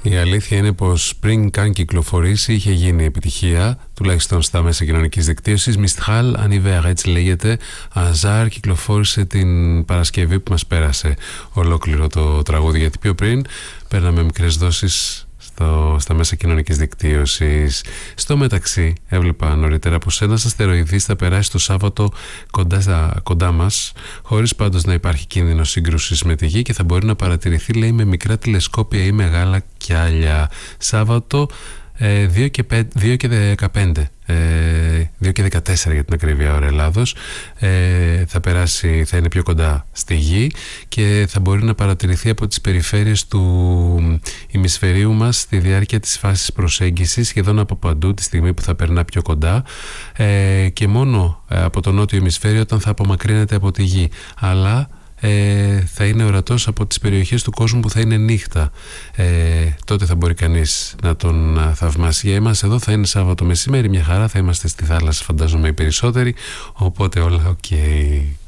Η αλήθεια είναι πως πριν καν κυκλοφορήσει είχε γίνει επιτυχία, τουλάχιστον στα μέσα κοινωνικής δικτύωσης. Mistral Anniversaire, έτσι λέγεται. Αζάρ, κυκλοφόρησε την Παρασκευή που μας πέρασε ολόκληρο το τραγούδι, γιατί πιο πριν παίρναμε μικρές δόσεις στα μέσα κοινωνικής δικτύωσης. Στο μεταξύ έβλεπα νωρίτερα πως ένας αστεροειδής θα περάσει το Σάββατο κοντά μας, χωρίς πάντως να υπάρχει κίνδυνο σύγκρουσης με τη Γη, και θα μπορεί να παρατηρηθεί, λέει, με μικρά τηλεσκόπια ή μεγάλα κιάλια. Σάββατο 2 και 15, 2 και 14 για την ακρίβεια ώρα Ελλάδος, θα είναι πιο κοντά στη Γη και θα μπορεί να παρατηρηθεί από τις περιφέρειες του ημισφαιρίου μας στη διάρκεια της φάσης προσέγγισης, σχεδόν από παντού τη στιγμή που θα περνά πιο κοντά, και μόνο από το νότιο ημισφαίριο όταν θα απομακρύνεται από τη Γη, αλλά θα είναι ορατός από τις περιοχές του κόσμου που θα είναι νύχτα. Τότε θα μπορεί κανείς να τον θαυμάσει. Για εμάς εδώ θα είναι Σάββατο μεσημέρι, μια χαρά, θα είμαστε στη θάλασσα, φαντάζομαι οι περισσότεροι, οπότε όλα ok.